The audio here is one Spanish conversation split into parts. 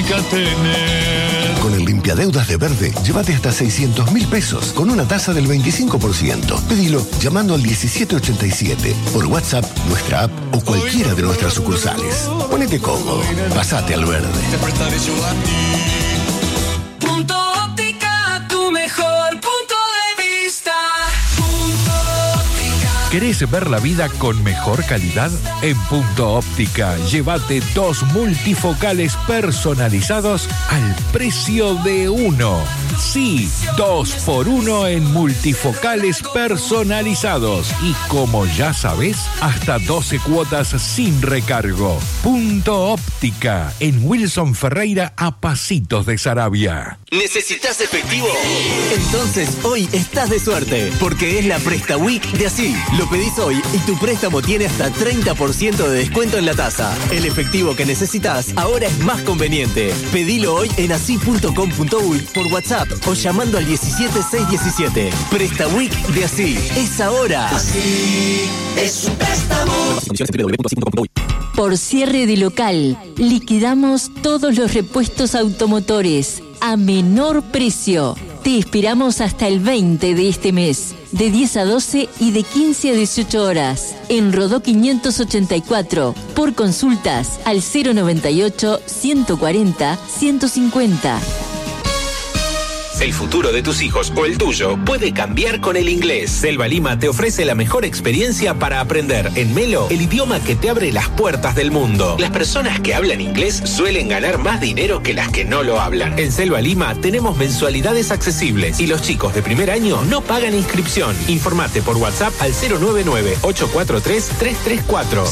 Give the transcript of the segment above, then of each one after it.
significa tener. Con el limpiadeudas de Verde, llévate hasta 600.000 pesos con una tasa del 25%. Pedilo llamando al 1787, por WhatsApp, nuestra app o cualquiera de nuestras sucursales. Ponete cómodo, pasate al Verde. Te prestaré yo a ti. Punto Óptica, tu mejor punto de vista. Punto Óptica. ¿Querés ver la vida con mejor calidad? En Punto Óptica, llévate 2 multifocales personalizados al precio de uno. Sí, 2 por 1 en multifocales personalizados. Y como ya sabés, hasta 12 cuotas sin recargo. Punto Óptica, en Wilson Ferreira, a pasitos de Saravia. ¿Necesitas efectivo? Entonces hoy estás de suerte, porque es la Presta Week de Así. Lo pedís hoy y tu préstamo tiene hasta 30% de descuento en la tasa. El efectivo que necesitas ahora es más conveniente. Pedilo hoy en así.com.uy por WhatsApp o llamando al 17617. Presta Week de Así. Es ahora. Así es un préstamo. Por cierre de local, liquidamos todos los repuestos automotores a menor precio. Te esperamos hasta el 20 de este mes, de 10 a 12 y de 15 a 18 horas, en Rodó 584, por consultas al 098 140 150. El futuro de tus hijos o el tuyo puede cambiar con el inglés. Selva Lima te ofrece la mejor experiencia para aprender en Melo el idioma que te abre las puertas del mundo. Las personas que hablan inglés suelen ganar más dinero que las que no lo hablan. En Selva Lima tenemos mensualidades accesibles y los chicos de primer año no pagan inscripción. Informate por WhatsApp al 099-843-334.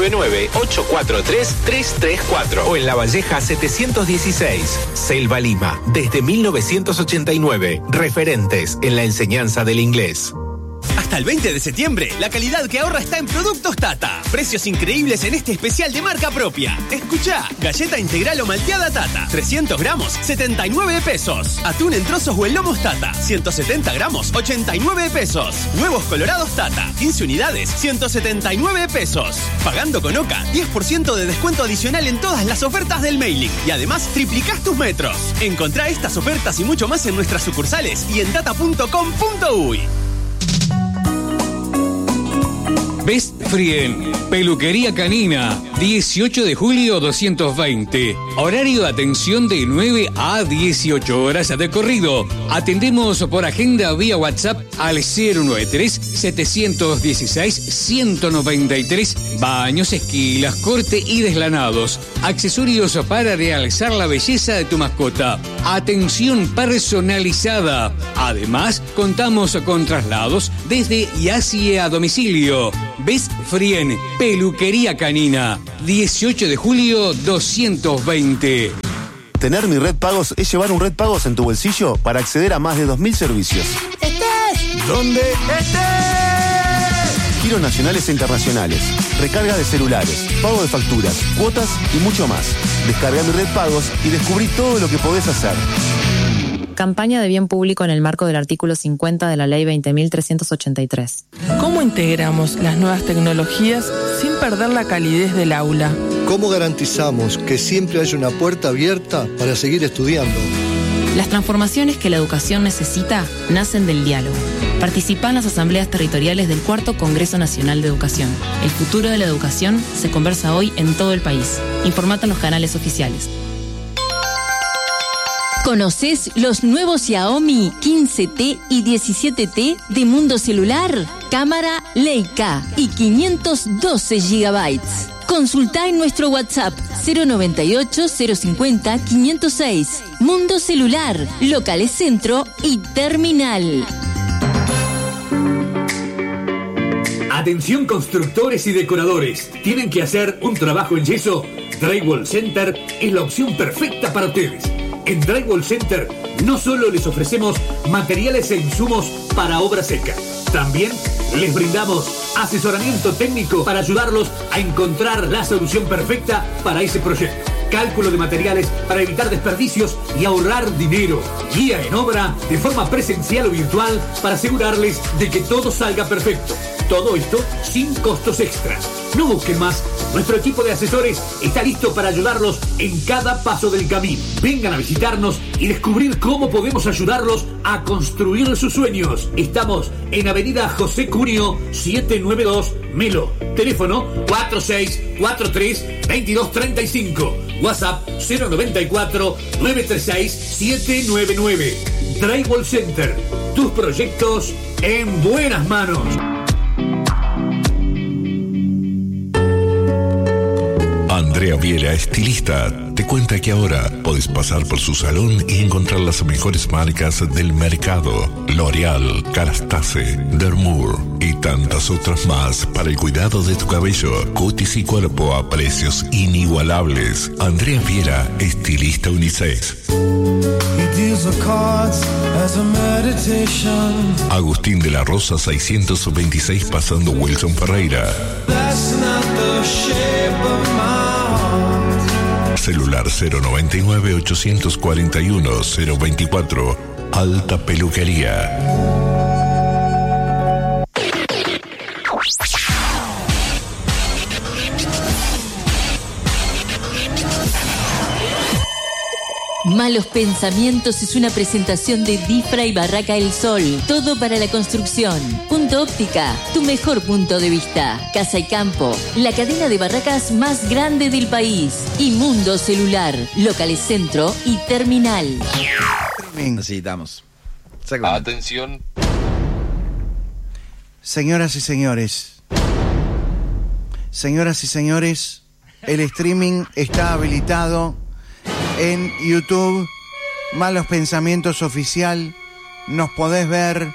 099-843-334 o en La Valleja 716. Selva Lima, desde 1989. Referentes en la enseñanza del inglés. Hasta el 20 de septiembre, la calidad que ahorra está en Productos Tata. Precios increíbles en este especial de marca propia. Escuchá, galleta integral o malteada Tata, 300 gramos, 79 pesos. Atún en trozos o en lomos Tata, 170 gramos, 89 pesos. Huevos colorados Tata, 15 unidades, 179 pesos. Pagando con OCA, 10% de descuento adicional en todas las ofertas del mailing. Y además, triplicás tus metros. Encontrá estas ofertas y mucho más en nuestras sucursales y en tata.com.uy. Best Friend, peluquería canina, 18 de julio 220. Horario de atención de 9 a 18 horas de corrido. Atendemos por agenda vía WhatsApp al 093-716-193. Baños, esquilas, corte y deslanados. Accesorios para realzar la belleza de tu mascota. Atención personalizada. Además, contamos con traslados desde y hacia domicilio. Best Friend, peluquería canina, 18 de julio 220. Tener Mi Red Pagos es llevar un Red Pagos en tu bolsillo para acceder a más de 2.000 servicios. ¡Estés! ¿Dónde estés? Giros nacionales e internacionales, recarga de celulares, pago de facturas, cuotas y mucho más. Descarga Mi Red Pagos y descubrí todo lo que podés hacer. Campaña de bien público en el marco del artículo 50 de la Ley 20.383. ¿Cómo integramos las nuevas tecnologías sin perder la calidez del aula? ¿Cómo garantizamos que siempre haya una puerta abierta para seguir estudiando? Las transformaciones que la educación necesita nacen del diálogo. Participa en las asambleas territoriales del 4º Congreso Nacional de Educación. El futuro de la educación se conversa hoy en todo el país. Informate en los canales oficiales. ¿Conoces los nuevos Xiaomi 15T y 17T de Mundo Celular? Cámara Leica y 512 GB. Consulta en nuestro WhatsApp 098-050-506. Mundo Celular, locales centro y terminal. Atención constructores y decoradores. ¿Tienen que hacer un trabajo en yeso? Drywall Center es la opción perfecta para ustedes. En Drywall Center no solo les ofrecemos materiales e insumos para obra seca, también les brindamos asesoramiento técnico para ayudarlos a encontrar la solución perfecta para ese proyecto. Cálculo de materiales para evitar desperdicios y ahorrar dinero. Guía en obra de forma presencial o virtual para asegurarles de que todo salga perfecto. Todo esto sin costos extras. No busquen más. Nuestro equipo de asesores está listo para ayudarlos en cada paso del camino. Vengan a visitarnos y descubrir cómo podemos ayudarlos a construir sus sueños. Estamos en Avenida José Cunio 792 Melo. Teléfono 4643-2235. WhatsApp 094-936-799. Drywall Center. Tus proyectos en buenas manos. Andrea Viera, estilista, te cuenta que ahora podés pasar por su salón y encontrar las mejores marcas del mercado. L'Oreal, Kerastase, Dermour y tantas otras más para el cuidado de tu cabello, cutis y cuerpo a precios inigualables. Andrea Viera, estilista unisex. Agustín de la Rosa 626 pasando Wilson Ferreira. Celular 099-841-024. Alta Peluquería. Malos Pensamientos es una presentación de Difra y Barraca El Sol. Todo para la construcción. Punto Óptica, tu mejor punto de vista. Casa y Campo, la cadena de barracas más grande del país. Y Mundo Celular, locales Centro y Terminal. Necesitamos. Atención. Señoras y señores. Señoras y señores, el streaming está habilitado en YouTube, Malos Pensamientos Oficial. Nos podés ver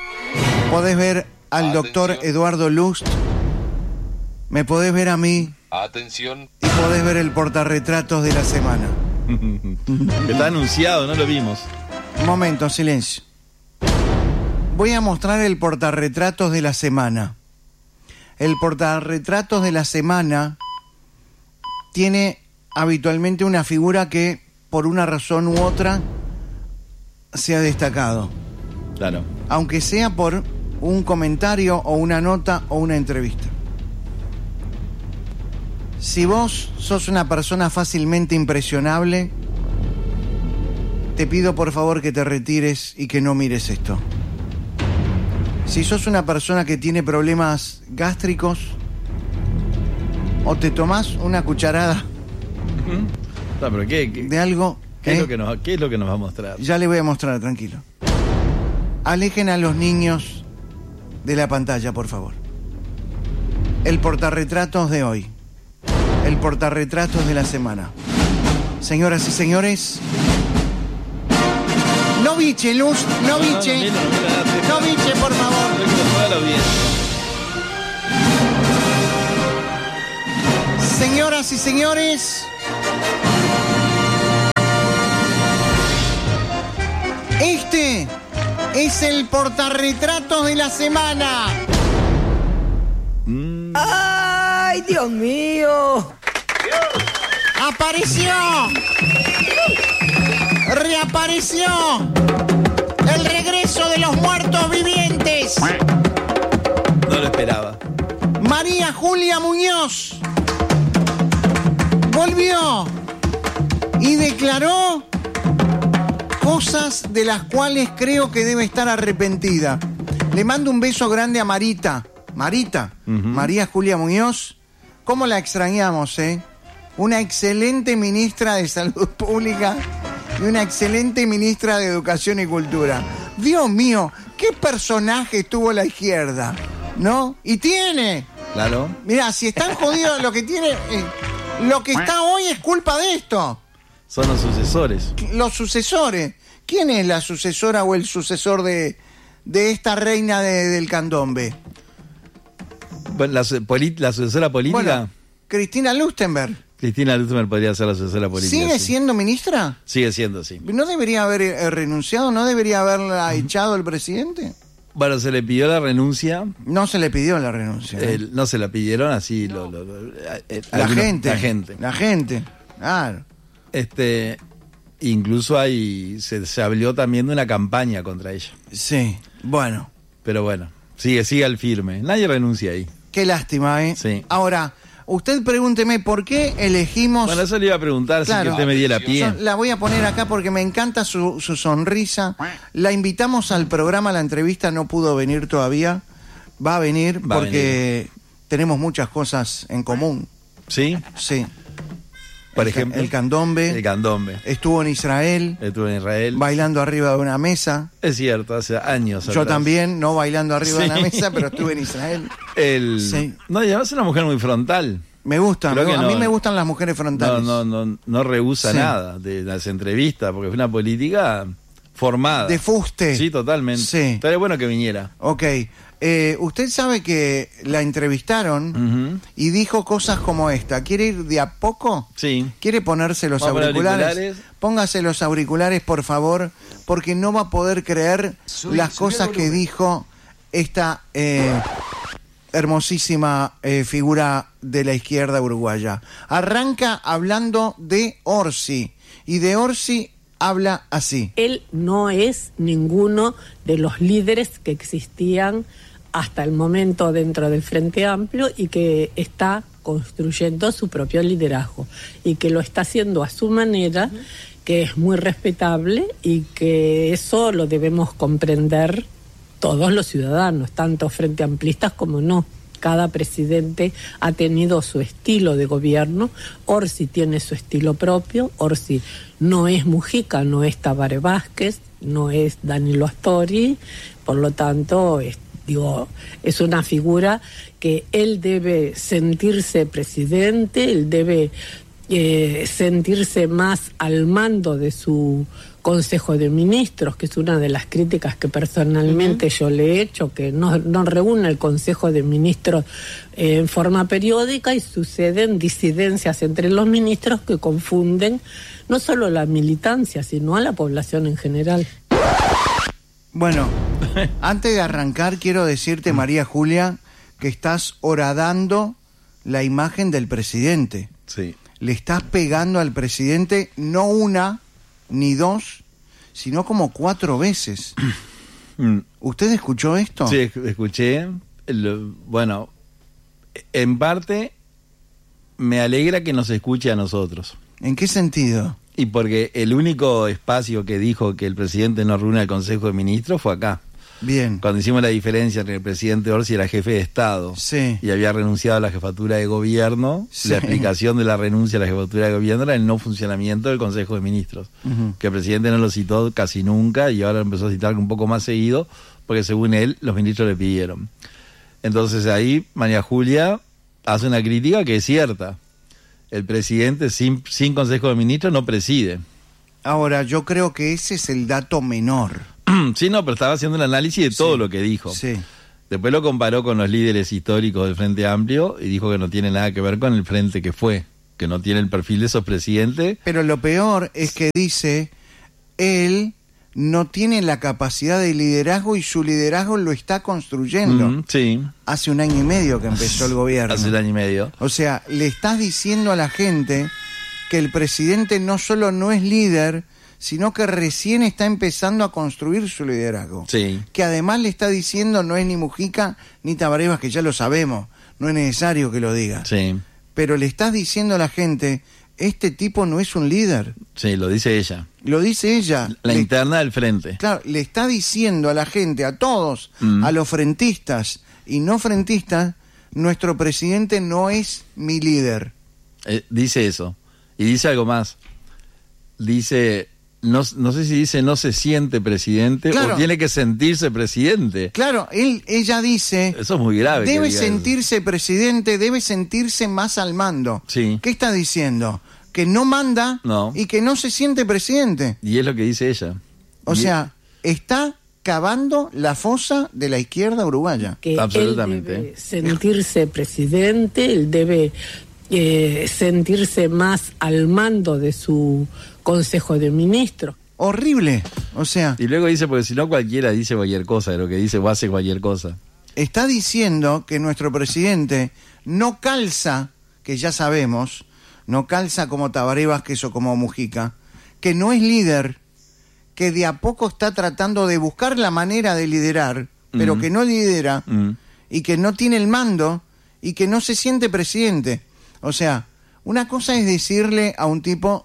al doctor Eduardo Lust, me podés ver a mí. Atención. Y podés ver el portarretratos de la semana. Está anunciado, no lo vimos. Un momento, silencio. Voy a mostrar el portarretratos de la semana. El portarretratos de la semana tiene habitualmente una figura que, por una razón u otra, se ha destacado. Claro. Aunque sea por un comentario o una nota o una entrevista. Si vos sos una persona fácilmente impresionable, te pido por favor que te retires y que no mires esto. Si sos una persona que tiene problemas gástricos, o te tomás una cucharada No, pero ¿qué de algo. ¿Qué es lo que nos va a mostrar? Ya le voy a mostrar, tranquilo. Alejen a los niños de la pantalla, por favor. El portarretratos de hoy. El portarretratos de la semana. Señoras y señores. No biche, Luz, no biche. No biche, por favor. Señoras y señores. Este es el portarretratos de la semana. ¡Ay, Dios mío! ¡Apareció! ¡Reapareció! ¡El regreso de los muertos vivientes! No lo esperaba. María Julia Muñoz volvió y declaró cosas de las cuales creo que debe estar arrepentida. Le mando un beso grande a Marita. María Julia Muñoz. ¿Cómo la extrañamos, Una excelente ministra de Salud Pública y una excelente ministra de Educación y Cultura. Dios mío, qué personaje tuvo la izquierda, ¿no? Y tiene. Claro. Mirá, si están jodidos, lo que tiene... lo que está hoy es culpa de esto. Son los sucesores. Los sucesores. ¿Quién es la sucesora o el sucesor de esta reina del candombe? Bueno, la sucesora política. Bueno, Cristina Lustenberg. Cristina Lustenberg podría ser la sucesora política. ¿Sigue siendo ministra? Sigue siendo, sí. ¿No debería haber renunciado? ¿No debería haberla echado el presidente? Bueno, se le pidió la renuncia. No se le pidió la renuncia. No se la pidieron, así la gente. Claro. Incluso se habló también de una campaña contra ella. Sí, bueno. Pero bueno. Sigue al firme. Nadie renuncia ahí. Qué lástima, ¿eh? Sí. Ahora, usted pregúnteme por qué elegimos... Bueno, eso le iba a preguntar, Claro. si que usted me diera pie. Yo la voy a poner acá porque me encanta su sonrisa. La invitamos al programa, la entrevista no pudo venir todavía. Va a venir porque tenemos muchas cosas en común. ¿Sí? Sí. Por ejemplo, el candombe. El candombe. Estuvo en Israel. Bailando arriba de una mesa. Es cierto, hace años. Yo atrás. también, no bailando arriba de Sí. una mesa, pero estuve en Israel. Sí. No, y además es una mujer muy frontal. Me gusta, Creo que a no- mí me gustan las mujeres frontales. No rehúsa Sí. nada de las entrevistas, porque fue una política formada. De fuste. Sí, totalmente. Sí. Estaría bueno que viniera. Ok. Usted sabe que la entrevistaron y dijo cosas como esta. ¿Quiere ir de a poco? Sí. ¿Quiere ponerse los Vamos a poner auriculares? auriculares. Póngase los auriculares, por favor, porque no va a poder creer las cosas que dijo esta hermosísima figura de la izquierda uruguaya. Arranca hablando de Orsi, y de Orsi habla así. Él no es ninguno de los líderes que existían hasta el momento dentro del Frente Amplio y que está construyendo su propio liderazgo y que lo está haciendo a su manera, que es muy respetable y que eso lo debemos comprender todos los ciudadanos, tanto frente amplistas como no. Cada presidente ha tenido su estilo de gobierno. Orsi tiene su estilo propio. Orsi no es Mujica, no es Tabaré Vázquez, no es Danilo Astori. Por lo tanto, es una figura que él debe sentirse presidente, él debe sentirse más al mando de su Consejo de Ministros, que es una de las críticas que personalmente yo le he hecho, que no reúne el Consejo de Ministros en forma periódica y suceden disidencias entre los ministros que confunden no solo la militancia, sino a la población en general. Bueno, antes de arrancar quiero decirte, María Julia, que estás horadando la imagen del presidente. Sí. Le estás pegando al presidente no una ni dos, sino como 4 veces. ¿Usted escuchó esto? Sí, escuché. Bueno, en parte me alegra que nos escuche a nosotros. ¿En qué sentido? Y porque el único espacio que dijo que el presidente no reúne al Consejo de Ministros fue acá. Bien. Cuando hicimos la diferencia entre el presidente Orsi era jefe de Estado, sí, y había renunciado a la jefatura de gobierno, sí, la explicación de la renuncia a la jefatura de gobierno era el no funcionamiento del Consejo de Ministros, que el presidente no lo citó casi nunca y ahora empezó a citar un poco más seguido, porque según él, los ministros le pidieron. Entonces ahí María Julia hace una crítica que es cierta. El presidente sin Consejo de Ministros no preside. Ahora, yo creo que ese es el dato menor. Sí, no, pero estaba haciendo un análisis de todo lo que dijo. Sí. Después lo comparó con los líderes históricos del Frente Amplio y dijo que no tiene nada que ver con el frente que fue, que no tiene el perfil de esos presidentes. Pero lo peor es que dice, él no tiene la capacidad de liderazgo y su liderazgo lo está construyendo. Sí. Hace 1 año y medio que empezó el gobierno. Hace 1 año y medio. O sea, le estás diciendo a la gente que el presidente no solo no es líder, sino que recién está empezando a construir su liderazgo. Sí. Que además le está diciendo no es ni Mujica ni Tabaré Vázquez, que ya lo sabemos, no es necesario que lo diga. Sí. Pero le estás diciendo a la gente, este tipo no es un líder. Sí, lo dice ella. Lo dice ella. La interna del frente. Claro, le está diciendo a la gente, a todos, a los frentistas y no frentistas, nuestro presidente no es mi líder. Dice eso. Y dice algo más. Dice... No sé si dice no se siente presidente, claro, o tiene que sentirse presidente. Claro, ella dice... Eso es muy grave. Debe sentirse presidente, debe sentirse más al mando. Sí. ¿Qué está diciendo? Que no manda y que no se siente presidente. Y es lo que dice ella. O sea, está cavando la fosa de la izquierda uruguaya. Que absolutamente. Él debe sentirse presidente, él debe sentirse más al mando de su Consejo de Ministros. Horrible, o sea... Y luego dice, porque si no cualquiera dice cualquier cosa, de lo que dice o hace cualquier cosa. Está diciendo que nuestro presidente no calza, que ya sabemos, no calza como Tabaré Vázquez o como Mujica, que no es líder, que de a poco está tratando de buscar la manera de liderar, pero que no lidera y que no tiene el mando y que no se siente presidente. O sea, una cosa es decirle a un tipo,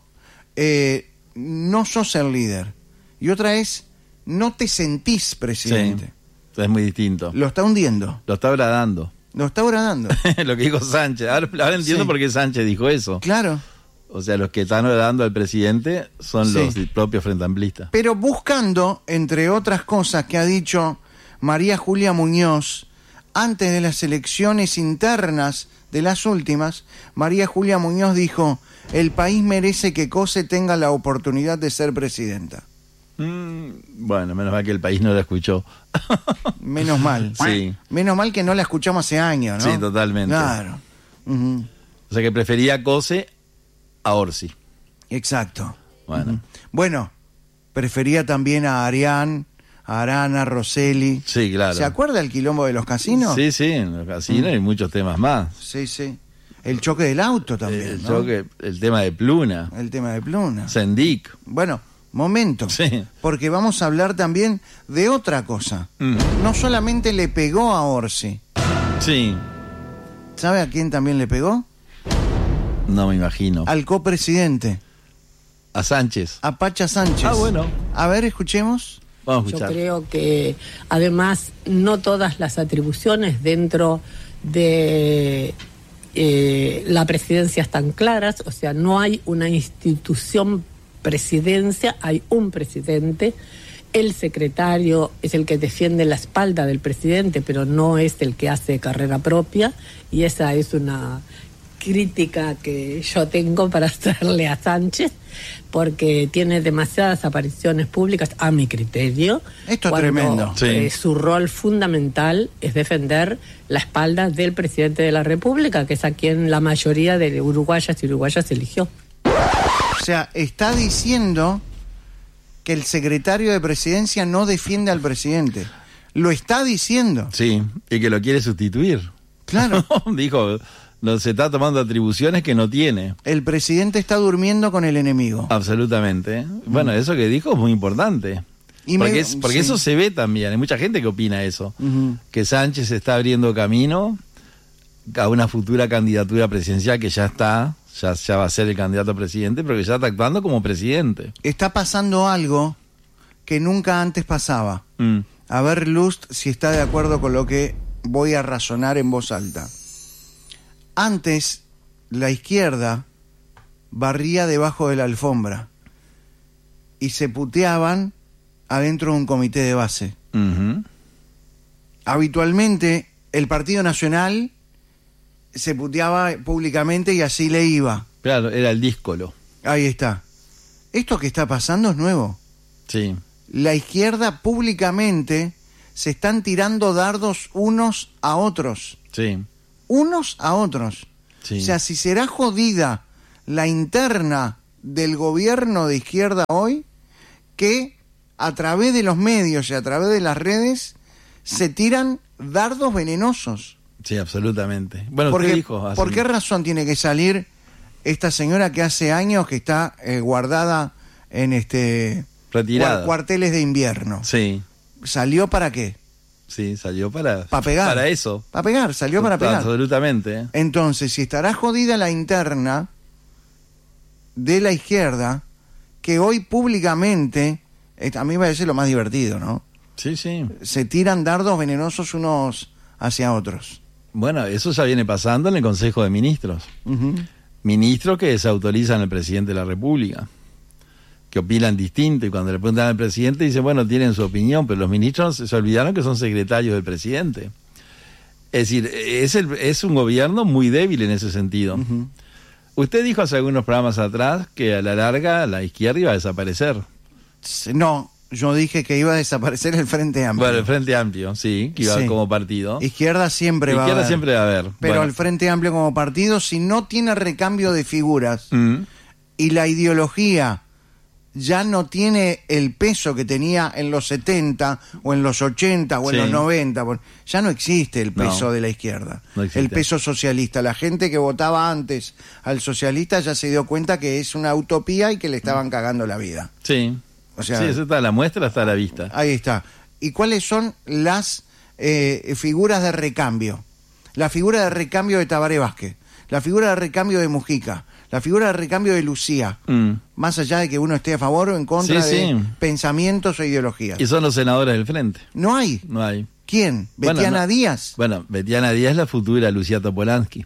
no sos el líder, y otra es, no te sentís presidente. Sí, es muy distinto. Lo está hundiendo. Lo está bradando. Lo está bradando. Lo que dijo Sánchez. Ahora entiendo por qué Sánchez dijo eso. Claro. O sea, los que están bradando al presidente son los propios Frente Amplistas. Pero buscando, entre otras cosas que ha dicho María Julia Muñoz, antes de las elecciones internas de las últimas, María Julia Muñoz dijo, el país merece que Cose tenga la oportunidad de ser presidenta. Bueno, menos mal que el país no la escuchó. Menos mal. Sí. Menos mal que no la escuchamos hace años, ¿no? Sí, totalmente. Claro. O sea que prefería a Cose a Orsi. Exacto. Bueno. Bueno, prefería también a Arana, Rosselli. Sí, claro. ¿Se acuerda el quilombo de los casinos? Sí, en los casinos y muchos temas más. Sí. El choque del auto también, El ¿no? choque, el tema de Pluna. El tema de Pluna. Sendic. Bueno, momento. Sí. Porque vamos a hablar también de otra cosa. No solamente le pegó a Orsi. Sí. ¿Sabe a quién también le pegó? No me imagino. Al copresidente. A Sánchez. A Pacha Sánchez. Ah, bueno. A ver, escuchemos. Vamos a escuchar. Yo creo que además no todas las atribuciones dentro de la presidencia están claras, o sea, no hay una institución presidencia, hay un presidente, el secretario es el que defiende la espalda del presidente, pero no es el que hace carrera propia, y esa es una crítica que yo tengo para hacerle a Sánchez, porque tiene demasiadas apariciones públicas a mi criterio. Esto es tremendo. Su rol fundamental es defender la espalda del presidente de la República, que es a quien la mayoría de uruguayas y uruguayas eligió. O sea, está diciendo que el secretario de presidencia no defiende al presidente. Lo está diciendo. Sí, y que lo quiere sustituir. Claro. Dijo, no se está tomando atribuciones que no tiene. El presidente está durmiendo con el enemigo. Absolutamente. Bueno, eso que dijo es muy importante. Y porque eso se ve también. Hay mucha gente que opina eso. Que Sánchez está abriendo camino a una futura candidatura presidencial que ya va a ser el candidato a presidente, pero que ya está actuando como presidente. Está pasando algo que nunca antes pasaba. A ver, Lust, si está de acuerdo con lo que voy a razonar en voz alta. Antes, la izquierda barría debajo de la alfombra y se puteaban adentro de un comité de base. Habitualmente, el Partido Nacional se puteaba públicamente y así le iba. Claro, era el díscolo. Ahí está. Esto que está pasando es nuevo. Sí. La izquierda públicamente se están tirando dardos unos a otros. Sí. Unos a otros. Sí. O sea, si será jodida la interna del gobierno de izquierda hoy, que a través de los medios y a través de las redes se tiran dardos venenosos. Sí, absolutamente. Bueno, porque, usted dijo... ¿por qué razón tiene que salir esta señora que hace años que está guardada en retirada, cuarteles de invierno? Sí. ¿Salió para qué? Sí, salió para pegar. Para eso. Para pegar, salió para pegar. Absolutamente. Entonces, si estará jodida la interna de la izquierda, que hoy públicamente, a mí me parece lo más divertido, ¿no? Sí. Se tiran dardos venenosos unos hacia otros. Bueno, eso ya viene pasando en el Consejo de Ministros. Ministros que desautorizan al presidente de la República, que opinan distinto, y cuando le preguntan al presidente dicen, bueno, tienen su opinión, pero los ministros se olvidaron que son secretarios del presidente. Es decir, es un gobierno muy débil en ese sentido. Usted dijo hace algunos programas atrás que a la larga la izquierda iba a desaparecer. No, yo dije que iba a desaparecer el Frente Amplio. Bueno, el Frente Amplio, sí, que iba como partido. Izquierda siempre va a haber. Siempre va a haber. Pero bueno, el Frente Amplio como partido, si no tiene recambio de figuras y la ideología ya no tiene el peso que tenía en los 70 o en los 80 o en los 90, ya no existe el peso de la izquierda, el peso socialista. La gente que votaba antes al socialista ya se dio cuenta que es una utopía y que le estaban cagando la vida. Sí, o sea, sí, esa está la muestra, está a la vista. Ahí está. ¿Y cuáles son las figuras de recambio. La figura de recambio de Tabaré Vázquez, la figura de recambio de Mujica, la figura de recambio de Lucía, más allá de que uno esté a favor o en contra de pensamientos o ideologías. Y son los senadores del Frente. No hay. No hay. ¿Quién? Betiana Díaz. Bueno, Betiana Díaz es la futura Lucía Topolansky.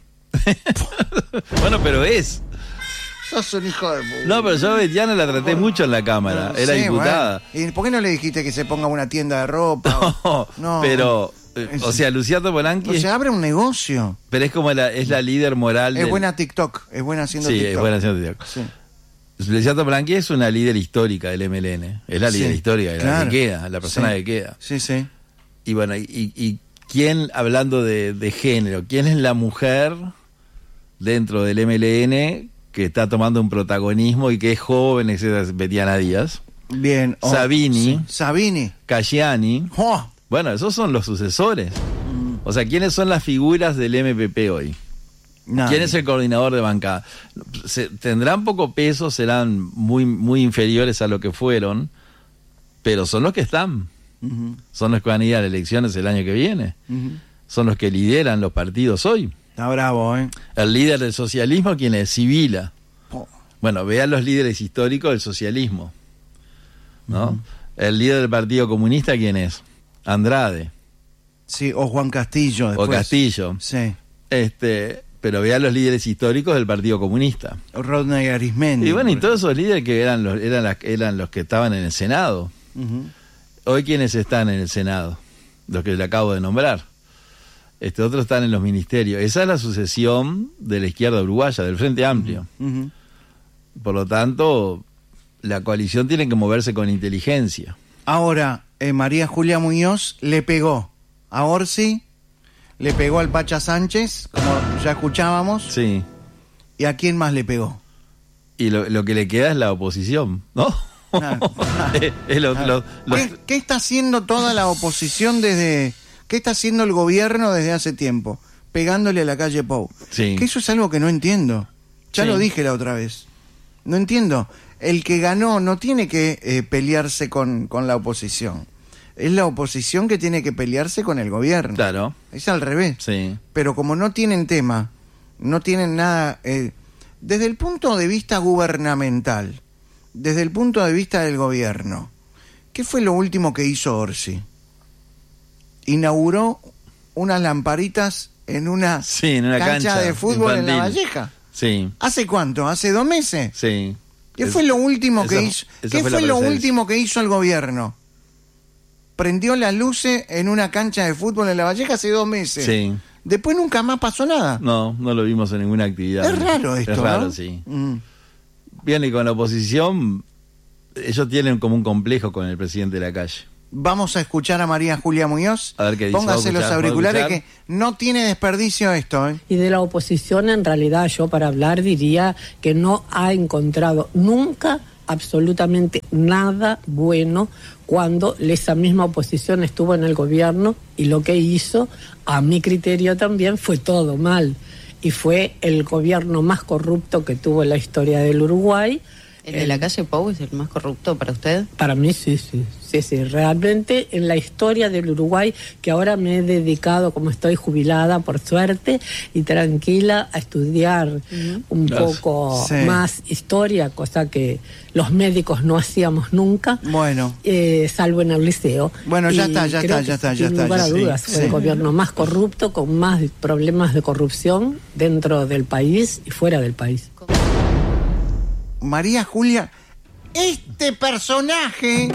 Bueno, pero es. Sos un hijo de puta. No, pero yo a Betiana la traté mucho en la Cámara. Era diputada. Bueno. ¿Y por qué no le dijiste que se ponga una tienda de ropa? No, pero... O sea, Lucía Topolansky... O sea, abre un negocio. Pero es como es la líder moral. Es buena TikTok. Es buena haciendo TikTok. Sí, es buena haciendo TikTok. Sí. Lucía Topolansky es una líder histórica del MLN. Es la líder histórica, la que queda, la persona que queda. Sí, sí. Y bueno, y quién, hablando de género, quién es la mujer dentro del MLN que está tomando un protagonismo y que es joven, etcétera? Betiana Díaz. Bien. Sabini. Cayani. Bueno, esos son los sucesores. O sea, ¿quiénes son las figuras del MPP hoy? Nadie. ¿Quién es el coordinador de bancada? Tendrán poco peso, serán muy, muy inferiores a lo que fueron, pero son los que están. Son los que van a ir a las elecciones el año que viene. Son los que lideran los partidos hoy. Está bravo, ¿eh? El líder del socialismo, ¿quién es? Sibila. Bueno, vean los líderes históricos del socialismo, ¿no? El líder del Partido Comunista, ¿quién es? Andrade. Sí, o Juan Castillo después. O Castillo. Sí. Pero vean los líderes históricos del Partido Comunista. Rodney Arismendi. Y bueno, y todos esos líderes que eran los que estaban en el Senado. Hoy, ¿quiénes están en el Senado? Los que le acabo de nombrar. Otros están en los ministerios. Esa es la sucesión de la izquierda uruguaya, del Frente Amplio. Por lo tanto, la coalición tiene que moverse con inteligencia. Ahora, María Julia Muñoz le pegó a Orsi, le pegó al Pacha Sánchez, como ya escuchábamos. Sí. ¿Y a quién más le pegó? Y lo que le queda es la oposición, ¿no? ¿Qué está haciendo toda la oposición ¿qué está haciendo el gobierno desde hace tiempo? Pegándole a la calle Pou. Sí. Que eso es algo que no entiendo. Ya lo dije la otra vez. No entiendo. El que ganó no tiene que pelearse con la oposición. Es la oposición que tiene que pelearse con el gobierno. Claro. Es al revés. Sí. Pero como no tienen tema, no tienen nada... desde el punto de vista gubernamental, desde el punto de vista del gobierno, ¿qué fue lo último que hizo Orsi? Inauguró unas lamparitas en una cancha de fútbol infantil. En La Valleja. Sí. ¿Hace cuánto? ¿Hace 2 meses? Sí. ¿Qué fue lo último que hizo? ¿Qué fue lo último que hizo el gobierno? Prendió las luces en una cancha de fútbol en La Valleja hace 2 meses. Sí. Después nunca más pasó nada. No lo vimos en ninguna actividad. Es raro esto, es raro, ¿no? Sí. Bien, y con la oposición, ellos tienen como un complejo con el presidente de la calle. Vamos a escuchar a María Julia Muñoz. A ver qué dice. Póngase los auriculares que no tiene desperdicio esto, ¿eh? Y de la oposición, en realidad, yo para hablar diría que no ha encontrado nunca absolutamente nada bueno cuando esa misma oposición estuvo en el gobierno, y lo que hizo, a mi criterio también, fue todo mal. Y fue el gobierno más corrupto que tuvo la historia del Uruguay. ¿El de la calle Pou es el más corrupto para usted? Para mí sí. Realmente en la historia del Uruguay, que ahora me he dedicado, como estoy jubilada por suerte y tranquila, a estudiar un poco más historia, cosa que los médicos no hacíamos nunca. Bueno. Salvo en el liceo. Bueno, ya está. Sin lugar a dudas, fue el gobierno más corrupto, con más problemas de corrupción dentro del país y fuera del país. María Julia, este personaje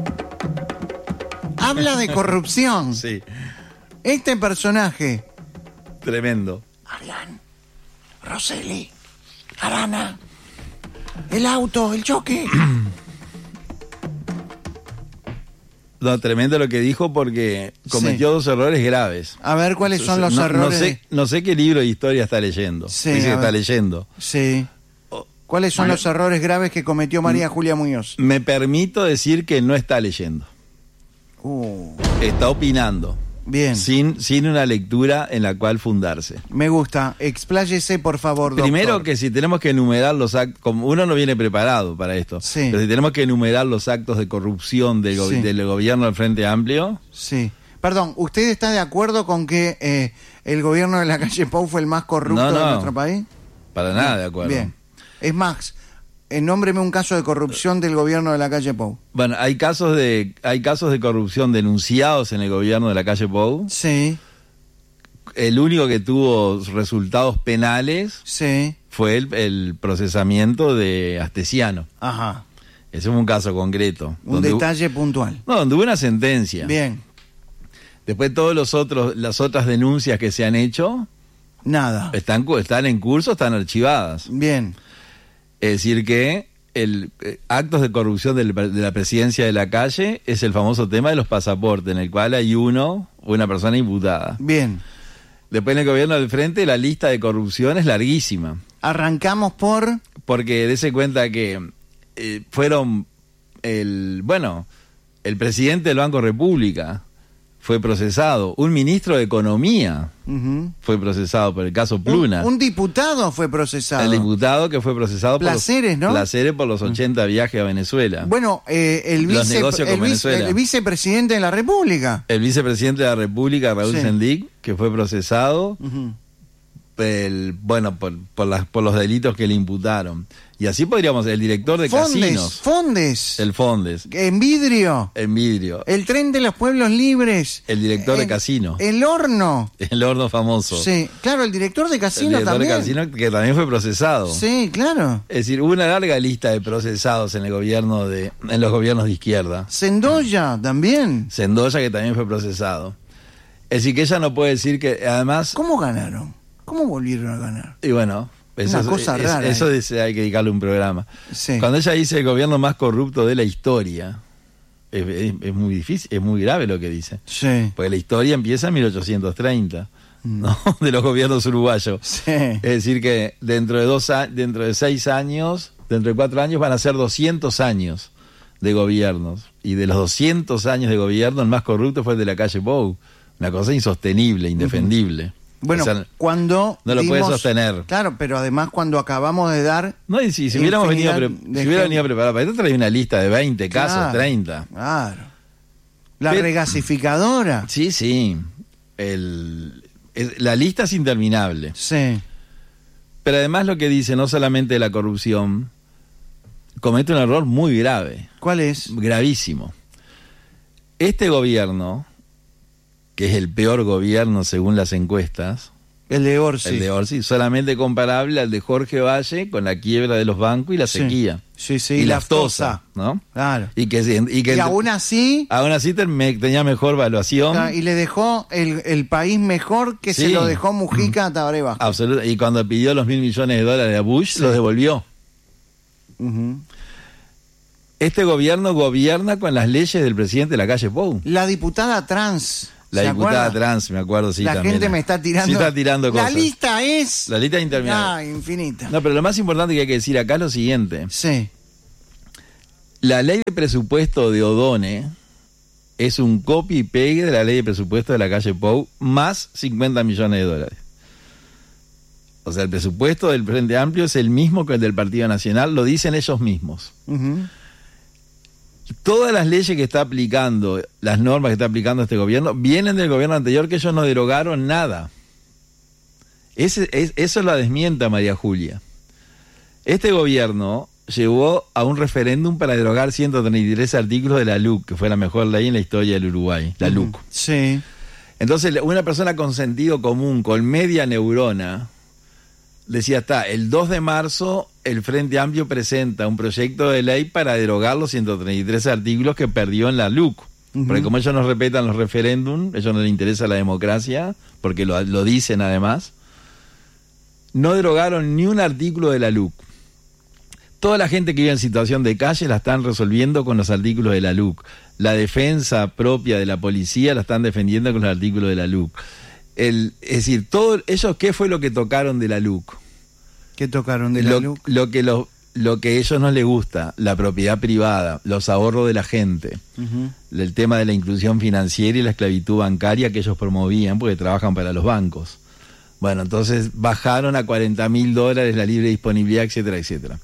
habla de corrupción. Sí. Este personaje. Tremendo. Arián, Roseli, Arana, el auto, el choque. No, tremendo lo que dijo, porque cometió 2 errores graves. A ver, ¿cuáles son los errores? No sé qué libro de historia está leyendo. Sí, dice que está leyendo. Sí. ¿Cuáles son los errores graves que cometió María Julia Muñoz? Me permito decir que no está leyendo. Está opinando. Bien. Sin una lectura en la cual fundarse. Me gusta. Expláyese, por favor, doctor. Primero, que si tenemos que enumerar los actos, como uno no viene preparado para esto, pero si tenemos que enumerar los actos de corrupción del gobierno del Frente Amplio... Sí. Perdón, ¿usted está de acuerdo con que el gobierno de la calle Pou fue el más corrupto de nuestro país? Para nada de acuerdo. Bien. Es más, nómbreme un caso de corrupción del gobierno de la calle Pou. Bueno, hay casos de corrupción denunciados en el gobierno de la calle Pou. Sí. El único que tuvo resultados penales fue el procesamiento de Astesiano. Ajá. Ese fue un caso concreto. Un detalle puntual. No, donde hubo una sentencia. Bien. Después las otras denuncias que se han hecho, nada. Están en curso, están archivadas. Bien. Es decir que actos de corrupción de la presidencia de la calle es el famoso tema de los pasaportes, en el cual hay una persona imputada. Bien. Después en el gobierno del frente la lista de corrupción es larguísima. Arrancamos porque dése cuenta que fueron el presidente del Banco República fue procesado, un ministro de Economía fue procesado por el caso Pluna. Un diputado fue procesado. El diputado que fue procesado Placeres, ¿no? Placeres por los 80 viajes a Venezuela. Bueno, el vicepresidente de la República. El vicepresidente de la República, Raúl Sendic, que fue procesado por los delitos que le imputaron. Y así podríamos, el director de casinos. Fondes. El Fondes. En vidrio. El tren de los pueblos libres. El director de casino. El horno. El horno famoso. Sí, claro, el director de casino también. El director de casino que también fue procesado. Sí, claro. Es decir, hubo una larga lista de procesados en los gobiernos de izquierda. Sendoya también. Sendoya que también fue procesado. Es decir, que ella no puede decir que además... ¿Cómo ganaron? ¿Cómo volvieron a ganar? Y bueno... Una cosa rara. Eso hay que dedicarle un programa. Sí. Cuando ella dice el gobierno más corrupto de la historia, es muy difícil, es muy grave lo que dice. Sí. Porque la historia empieza en 1830, ¿no? De los gobiernos uruguayos. Sí. Es decir que dentro de 6 años, dentro de 4 años van a ser 200 años de gobiernos. Y de los 200 años de gobierno, el más corrupto fue el de la calle Pou. Una cosa insostenible, indefendible. Bueno, o sea, cuando no lo puede sostener. Claro, pero además cuando acabamos de dar... No, y si hubiéramos venido preparados para esto, traía una lista de 20 casos, 30. Claro. Regasificadora. Sí. La lista es interminable. Sí. Pero además lo que dice, no solamente la corrupción, comete un error muy grave. ¿Cuál es? Gravísimo. Este gobierno... que es el peor gobierno según las encuestas. El de Orsi. El de Orsi, solamente comparable al de Jorge Valle con la quiebra de los bancos y la sequía. Sí. Y la aftosa, ¿no? Claro. Y aún así... Aún así tenía mejor evaluación. Claro, y le dejó el país mejor que se lo dejó Mujica a Tabaré Vázquez. Absolutamente. Y cuando pidió los $1.000 millones a Bush, los devolvió. Este gobierno gobierna con las leyes del presidente de la calle Pou. La diputada trans... La diputada trans, me acuerdo, sí, la también. Gente me está tirando. Sí, está tirando cosas. La lista es... La lista interminable. Infinita. No, pero lo más importante que hay que decir acá es lo siguiente. Sí. La ley de presupuesto de Odone es un copy y pegue de la ley de presupuesto de la calle Pou, más $50 millones. O sea, el presupuesto del Frente Amplio es el mismo que el del Partido Nacional, lo dicen ellos mismos. Todas las leyes que está aplicando, las normas que está aplicando este gobierno, vienen del gobierno anterior, que ellos no derogaron nada. Eso la desmienta María Julia. Este gobierno llevó a un referéndum para derogar 133 artículos de la LUC, que fue la mejor ley en la historia del Uruguay, la LUC. Sí. Entonces, una persona con sentido común, con media neurona, decía, el 2 de marzo el Frente Amplio presenta un proyecto de ley para derogar los 133 artículos que perdió en la LUC. Porque como ellos no respetan los referéndums, a ellos no les interesa la democracia, porque lo dicen además, no derogaron ni un artículo de la LUC. Toda la gente que vive en situación de calle la están resolviendo con los artículos de la LUC. La defensa propia de la policía la están defendiendo con los artículos de la LUC. Es decir, ellos, ¿qué fue lo que tocaron de la LUC? ¿Qué tocaron de la LUC? Lo que a ellos no les gusta, la propiedad privada, los ahorros de la gente, el tema de la inclusión financiera y la esclavitud bancaria que ellos promovían porque trabajan para los bancos. Bueno, entonces bajaron a $40.000 la libre disponibilidad, etcétera, etcétera.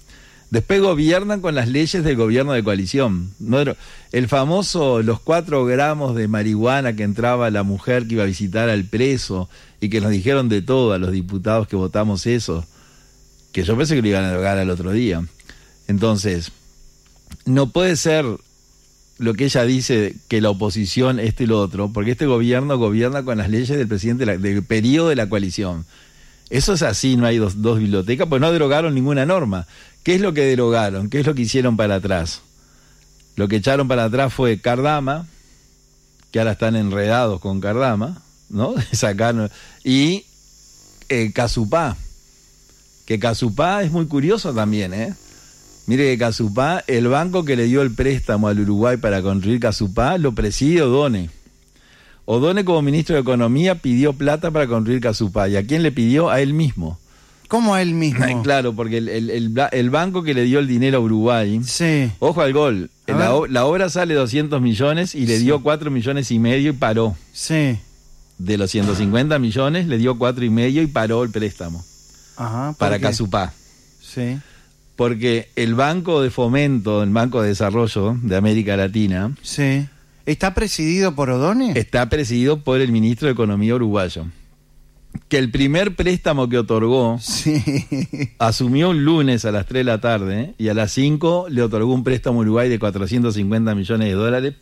Después gobiernan con las leyes del gobierno de coalición. El famoso, los 4 gramos de marihuana que entraba la mujer que iba a visitar al preso y que nos dijeron de todo a los diputados que votamos eso, que yo pensé que lo iban a drogar al otro día. Entonces, no puede ser lo que ella dice, que la oposición esto y lo otro, porque este gobierno gobierna con las leyes del presidente del periodo de la coalición. Eso es así, no hay dos bibliotecas, pues no derogaron ninguna norma. ¿Qué es lo que derogaron? ¿Qué es lo que hicieron para atrás? Lo que echaron para atrás fue Cardama, que ahora están enredados con Cardama, ¿no? Sacaron, y Casupá, que Casupá es muy curioso también, ¿eh? Mire que Casupá, el banco que le dio el préstamo al Uruguay para construir Casupá, lo preside O'Donnell. O'Donnell, como ministro de Economía, pidió plata para construir Casupá. ¿Y a quién le pidió? A él mismo. ¿Cómo a él mismo? Claro, porque el banco que le dio el dinero a Uruguay, sí. Ojo al gol, la obra sale 200 millones y le dio 4,5 millones y paró. Sí. De los 150 millones le dio 4,5 millones y paró el préstamo. Ajá, para Casupá. Sí. Porque el Banco de Fomento, el Banco de Desarrollo de América Latina... Sí. ¿Está presidido por O'Donnell? Está presidido por el ministro de Economía uruguayo. Que el primer préstamo que otorgó, asumió un lunes a las 3 de la tarde y a las 5 le otorgó un préstamo a Uruguay de 450 millones de dólares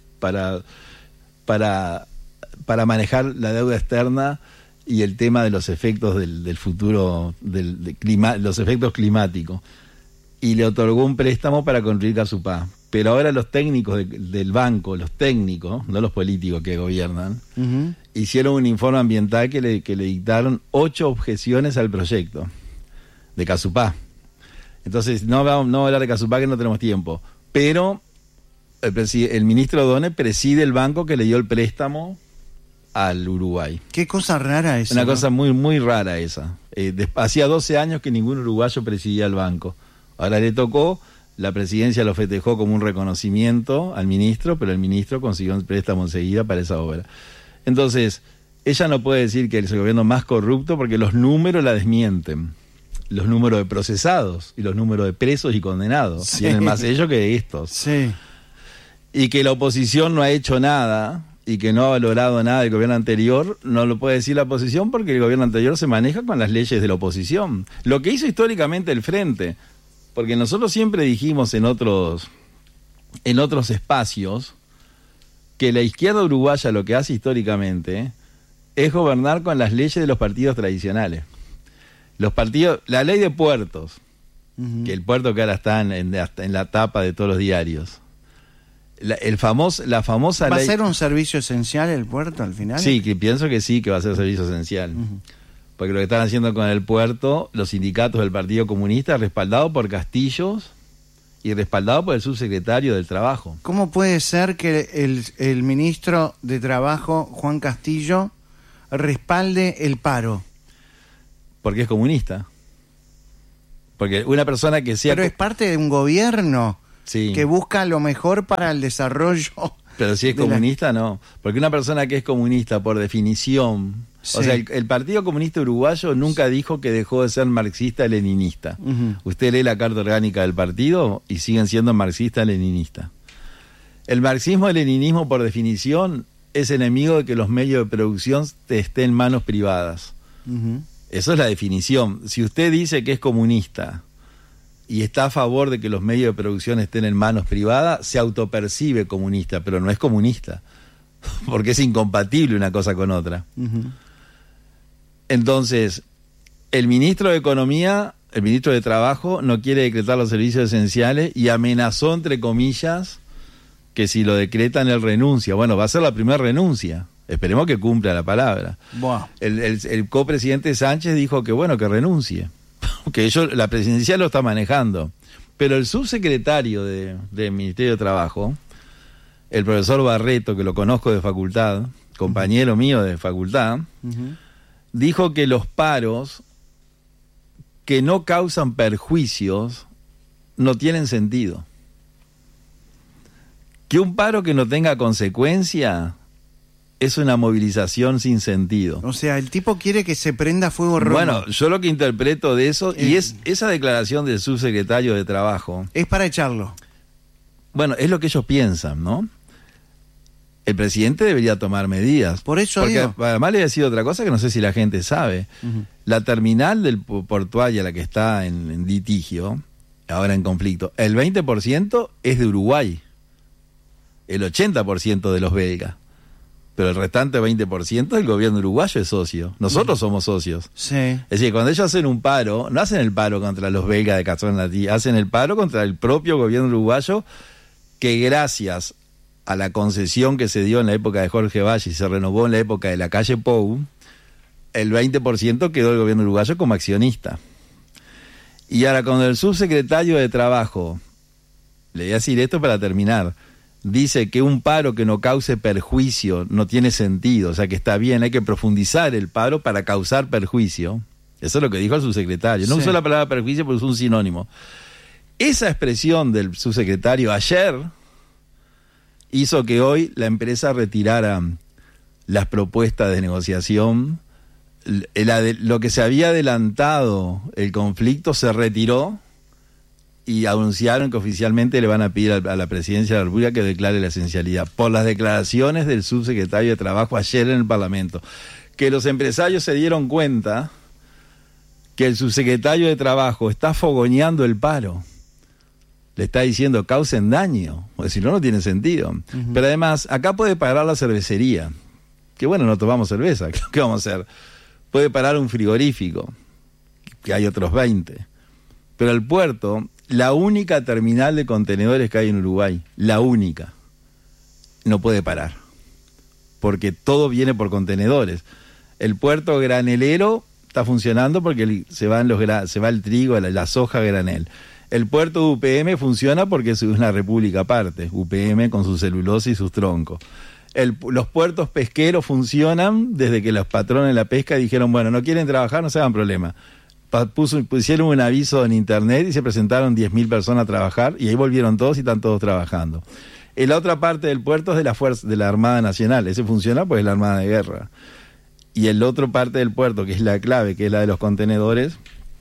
para manejar la deuda externa y el tema de los efectos del futuro, los efectos climáticos. Y le otorgó un préstamo para construir Casupá. Pero ahora los técnicos del banco, los técnicos, no los políticos que gobiernan, hicieron un informe ambiental que le dictaron 8 objeciones al proyecto de Casupá. Entonces, no vamos a hablar de Casupá que no tenemos tiempo. Pero el ministro O'Donnell preside el banco que le dio el préstamo al Uruguay. Qué cosa rara esa. Una cosa muy, muy rara esa. Hacía 12 años que ningún uruguayo presidía el banco. Ahora le tocó. La presidencia lo festejó como un reconocimiento al ministro, pero el ministro consiguió un préstamo enseguida para esa obra. Entonces, ella no puede decir que es el gobierno más corrupto porque los números la desmienten. Los números de procesados y los números de presos y condenados. Sí. Tienen más ellos que estos. Sí. Y que la oposición no ha hecho nada y que no ha valorado nada del gobierno anterior, no lo puede decir la oposición porque el gobierno anterior se maneja con las leyes de la oposición. Lo que hizo históricamente el Frente... Porque nosotros siempre dijimos en otros espacios que la izquierda uruguaya lo que hace históricamente es gobernar con las leyes de los partidos tradicionales. Los partidos, la ley de puertos, que el puerto que ahora está en la tapa de todos los diarios. La famosa ¿Va ley... a ser un servicio esencial el puerto al final? Sí, que pienso que sí, que va a ser servicio esencial. Porque lo que están haciendo con el puerto, los sindicatos del Partido Comunista, respaldado por Castillos y respaldado por el subsecretario del Trabajo. ¿Cómo puede ser que el ministro de Trabajo, Juan Castillo, respalde el paro? Porque es comunista. Porque una persona que sea... Pero es parte de un gobierno sí. que busca lo mejor para el desarrollo. Pero si es comunista, no. Porque una persona que es comunista, por definición... Sí. O sea, el Partido Comunista Uruguayo nunca dijo que dejó de ser marxista-leninista. Usted lee la carta orgánica del partido y siguen siendo marxista-leninista. El marxismo-leninismo, por definición, es enemigo de que los medios de producción estén en manos privadas. Eso es la definición. Si usted dice que es comunista y está a favor de que los medios de producción estén en manos privadas, se autopercibe comunista, pero no es comunista. Porque es incompatible una cosa con otra. Entonces, el ministro de Economía, el ministro de Trabajo, no quiere decretar los servicios esenciales y amenazó, entre comillas, que si lo decretan él renuncia. Bueno, va a ser la primera renuncia. Esperemos que cumpla la palabra. Wow. El copresidente Sánchez dijo que bueno, que renuncie. Que la presidencia lo está manejando. Pero el subsecretario del Ministerio de Trabajo, el profesor Barreto, que lo conozco de facultad, compañero mío de facultad, dijo que los paros que no causan perjuicios no tienen sentido. Que un paro que no tenga consecuencia es una movilización sin sentido. O sea, el tipo quiere que se prenda fuego rojo. Bueno, yo lo que interpreto de eso, y es esa declaración del subsecretario de Trabajo... Es para echarlo. Bueno, es lo que ellos piensan, ¿no? El presidente debería tomar medidas. Por eso porque digo. además le voy a decir otra cosa que no sé si la gente sabe. La terminal del portuaria, la que está en litigio, ahora en conflicto, el 20% es de Uruguay. El 80% de los belgas. Pero el restante 20% del gobierno uruguayo es socio. Nosotros somos socios. Sí. Es decir, cuando ellos hacen un paro, no hacen el paro contra los belgas de Cazón-Latí, hacen el paro contra el propio gobierno uruguayo, que gracias a la concesión que se dio en la época de Jorge Valle y se renovó en la época de la calle Pou, el 20% quedó el gobierno uruguayo como accionista. Y ahora cuando el subsecretario de Trabajo, le voy a decir esto para terminar, dice que un paro que no cause perjuicio no tiene sentido, o sea que está bien, hay que profundizar el paro para causar perjuicio. Eso es lo que dijo el subsecretario. No usó la palabra perjuicio porque usó un sinónimo. Esa expresión del subsecretario ayer hizo que hoy la empresa retirara las propuestas de negociación. Lo que se había adelantado, el conflicto, se retiró y anunciaron que oficialmente le van a pedir a la presidencia de la República que declare la esencialidad, por las declaraciones del subsecretario de Trabajo ayer en el Parlamento, que los empresarios se dieron cuenta que el subsecretario de Trabajo está fogoneando el paro, le está diciendo causen daño, porque si no, no tiene sentido. Pero además, acá puede parar la cervecería, que bueno, no tomamos cerveza, ¿qué vamos a hacer? Puede parar un frigorífico, que hay otros 20, pero el puerto... La única terminal de contenedores que hay en Uruguay, la única, no puede parar, porque todo viene por contenedores. El puerto granelero está funcionando porque se va el trigo, la soja granel. El puerto de UPM funciona porque es una república aparte, UPM con su celulosa y sus troncos. Los puertos pesqueros funcionan desde que los patrones de la pesca dijeron, bueno, no quieren trabajar, no se hagan problema. Pusieron un aviso en internet y se presentaron 10.000 personas a trabajar y ahí volvieron todos y están todos trabajando. La otra parte del puerto es de la Armada Nacional, ese funciona pues es la Armada de Guerra. Y el otro parte del puerto, que es la clave, que es la de los contenedores,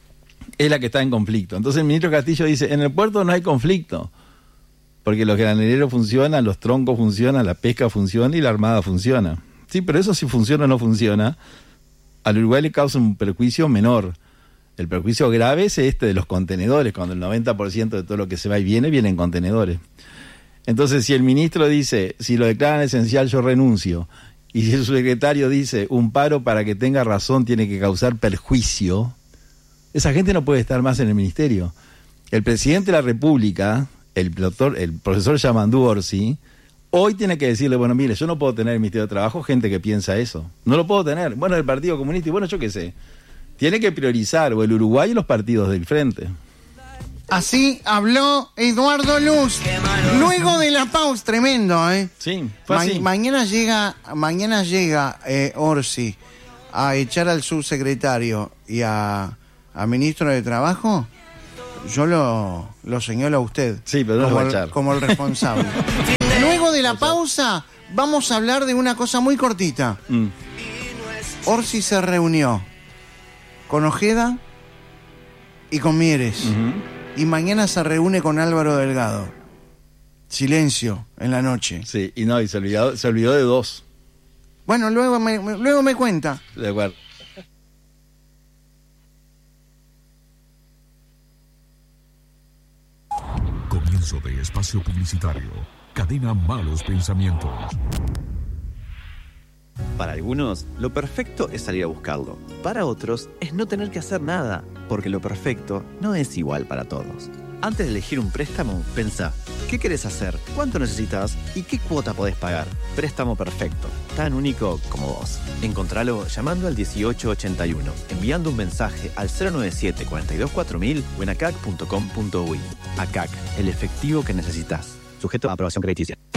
es la que está en conflicto. Entonces el ministro Castillo dice, en el puerto no hay conflicto, porque los graneleros funcionan, los troncos funcionan, la pesca funciona y la Armada funciona. Sí, pero eso si funciona o no funciona, al Uruguay le causa un perjuicio menor. El perjuicio grave es de los contenedores, cuando el 90% de todo lo que se va y viene en contenedores. Entonces, si el ministro dice, si lo declaran esencial, yo renuncio, y si el subsecretario dice, un paro para que tenga razón tiene que causar perjuicio, esa gente no puede estar más en el ministerio. El presidente de la República, el profesor Yamandú Orsi, hoy tiene que decirle, bueno, mire, yo no puedo tener en el Ministerio de Trabajo gente que piensa eso. No lo puedo tener. Bueno, el Partido Comunista, y bueno, yo qué sé. Tiene que priorizar o el Uruguay y los partidos del frente. Así habló Eduardo Luz. Luego de la pausa, tremendo, ¿eh? Sí, fue así. Mañana llega Orsi a echar al subsecretario y a ministro de Trabajo. Yo lo señalo a usted. Sí, pero no lo va a echar. Como el responsable. Luego de la pausa, vamos a hablar de una cosa muy cortita. Orsi se reunió con Ojeda y con Mieres. Y mañana se reúne con Álvaro Delgado. Silencio en la noche. Sí, y se olvidó de dos. Bueno, luego me cuenta. De acuerdo. Comienzo de espacio publicitario. Cadena Malos Pensamientos. Para algunos, lo perfecto es salir a buscarlo. Para otros, es no tener que hacer nada, porque lo perfecto no es igual para todos. Antes de elegir un préstamo, pensá, ¿qué querés hacer? ¿Cuánto necesitas? ¿Y qué cuota podés pagar? Préstamo perfecto, tan único como vos. Encontralo llamando al 1881, enviando un mensaje al 097 42 4000 o en acac.com.uy. ACAC, el efectivo que necesitas. Sujeto a aprobación crediticia.